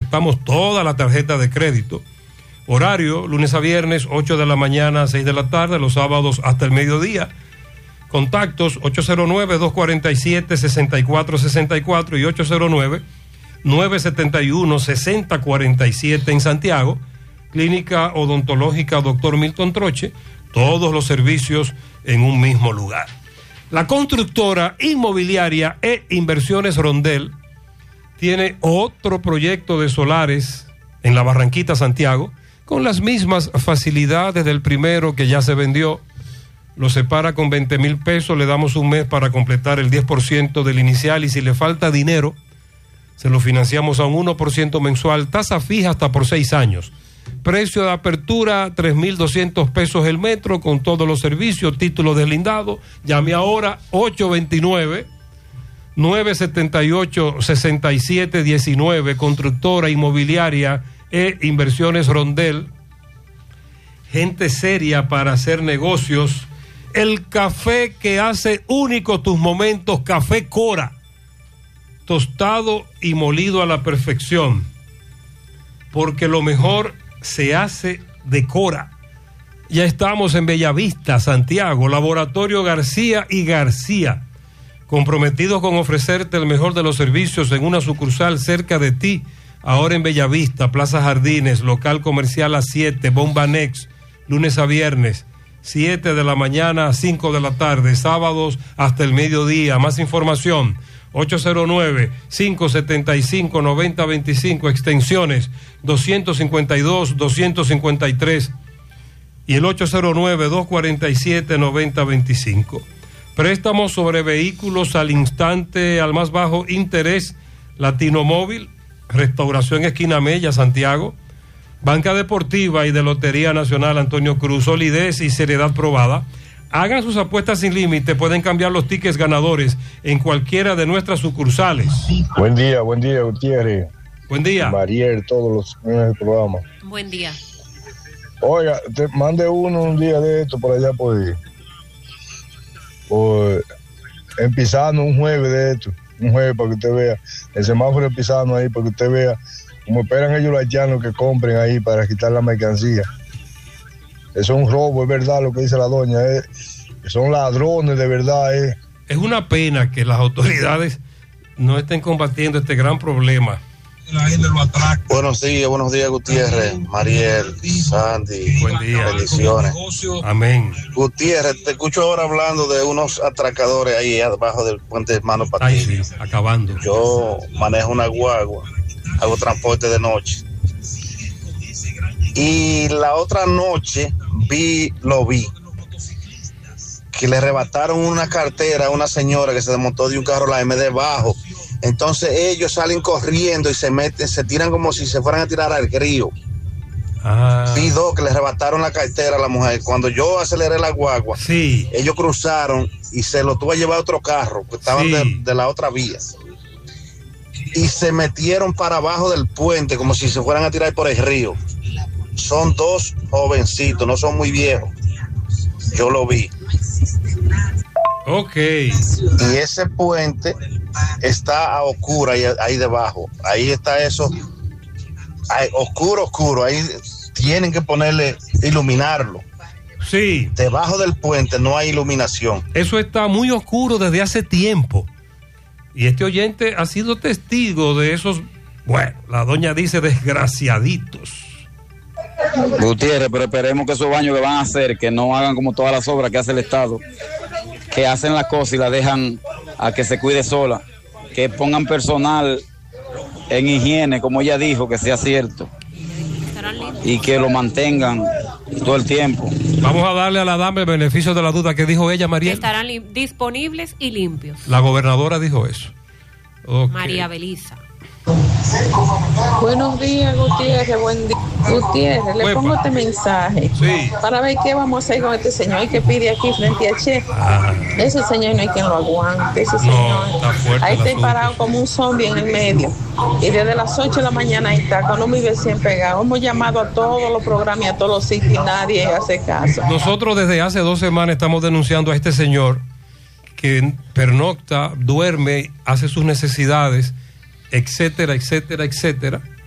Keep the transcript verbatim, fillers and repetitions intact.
aceptamos toda la tarjeta de crédito. Horario, lunes a viernes, ocho de la mañana a seis de la tarde, los sábados hasta el mediodía. Contactos ocho cero nueve, dos cuatro siete, seis cuatro seis cuatro y ocho cero nueve, nueve siete uno, seis cero cuatro siete en Santiago. Clínica Odontológica Doctor Milton Troche, todos los servicios en un mismo lugar. La constructora inmobiliaria e Inversiones Rondel tiene otro proyecto de solares en la Barranquita, Santiago, con las mismas facilidades del primero que ya se vendió. Lo separa con veinte mil pesos, le damos un mes para completar el diez por ciento del inicial y si le falta dinero, se lo financiamos a un uno por ciento mensual, tasa fija hasta por seis años. Precio de apertura, tres mil doscientos pesos el metro con todos los servicios, título deslindado. Llame ahora ocho dos nueve, nueve siete ocho, seis siete uno nueve, constructora inmobiliaria e Inversiones Rondel. Gente seria para hacer negocios. El café que hace único tus momentos, Café Cora. Tostado y molido a la perfección. Porque lo mejor se hace de Cora. Ya estamos en Bellavista, Santiago, Laboratorio García y García, comprometidos con ofrecerte el mejor de los servicios en una sucursal cerca de ti, ahora en Bellavista, Plaza Jardines, local comercial a siete, Bomba Next, lunes a viernes, siete de la mañana a cinco de la tarde, sábados hasta el mediodía. Más información, ocho cero nueve, cinco siete cinco, nueve cero dos cinco, extensiones doscientos cincuenta y dos, doscientos cincuenta y tres y el ocho cero nueve, dos cuatro siete, nueve cero dos cinco. Préstamos sobre vehículos al instante, al más bajo interés. Latino Móvil, Restauración Esquina Mella, Santiago. Banca Deportiva y de Lotería Nacional Antonio Cruz, solidez y seriedad probada. Hagan sus apuestas sin límite, pueden cambiar los tickets ganadores en cualquiera de nuestras sucursales. Buen día, buen día, Gutiérrez. Buen día. Mariel, todos los en el programa. Buen día. Oiga, te mande uno un día de esto por allá por, por en Pisano, un jueves de esto, un jueves para que usted vea, el semáforo de Pisano ahí, para que usted vea cómo esperan ellos los haitianos que compren ahí para quitar la mercancía. Eso es un robo, es verdad lo que dice la doña, eh. Son ladrones de verdad. Eh. Es una pena que las autoridades no estén combatiendo este gran problema. Buenos días, buenos días Gutiérrez, Mariel, Sandy, buen día. Bendiciones. Amén. Gutiérrez, te escucho ahora hablando de unos atracadores ahí abajo del puente de Mano Patillo. Ay, sí, acabando. Yo manejo una guagua, hago transporte de noche. Y la otra noche vi, lo vi, que le arrebataron una cartera a una señora que se desmontó de un carro, la M debajo. Entonces ellos salen corriendo y se meten, se tiran como si se fueran a tirar al río. Ah. Vi dos que le arrebataron la cartera a la mujer. Cuando yo aceleré la guagua, sí, ellos cruzaron y se lo tuvo a llevar a otro carro, que estaban sí. de, de la otra vía. Y se metieron para abajo del puente como si se fueran a tirar por el río. Son dos jovencitos, no son muy viejos. Yo lo vi. Ok. Y ese puente está a oscura ahí, ahí debajo. Ahí está eso. Ahí, oscuro, oscuro. Ahí tienen que ponerle, iluminarlo. Sí. Debajo del puente no hay iluminación. Eso está muy oscuro desde hace tiempo. Y este oyente ha sido testigo de esos, bueno, la doña dice desgraciaditos. Gutiérrez, pero esperemos que esos baños que van a hacer, que no hagan como todas las obras que hace el Estado, que hacen la cosa y la dejan a que se cuide sola, que pongan personal en higiene, como ella dijo, que sea cierto, y que lo mantengan todo el tiempo. Vamos a darle a la dama el beneficio de la duda que dijo ella, María. Estarán disponibles y limpios. La gobernadora dijo eso. Okay. María Belisa. Buenos días, Gutiérrez, buen día. Gutiérrez, le pongo este mensaje sí. para ver qué vamos a hacer con este señor que pide aquí frente a Che. Ah. Ese señor no hay quien lo aguante, ese señor. No, está fuerte. Ahí está parado como un zombie en el medio. Y desde las ocho de la mañana ahí está, con un vive cien pegado. Hemos llamado a todos los programas y a todos los sitios y nadie hace caso. Nosotros desde hace dos semanas estamos denunciando a este señor que pernocta, duerme, hace sus necesidades, etcétera, etcétera, etcétera,